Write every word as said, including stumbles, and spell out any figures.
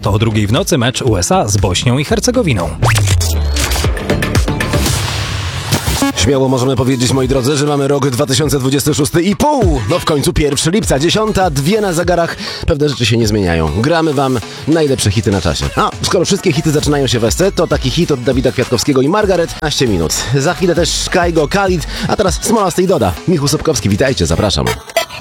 to o drugiej w nocy mecz U S A z Bośnią i Hercegowiną. Śmiało możemy powiedzieć, moi drodzy, że mamy rok dwa tysiące dwudziesty szósty i pół. No w końcu pierwszego lipca, dziesiąta, dwie na zegarach. Pewne rzeczy się nie zmieniają. Gramy wam najlepsze hity na czasie. A skoro wszystkie hity zaczynają się w S C, to taki hit od Dawida Kwiatkowskiego i Margaret piętnaście minut. Za chwilę też Kygo, Khalid, a teraz Smolasty i Doda. Michał Sobkowski, witajcie, zapraszam.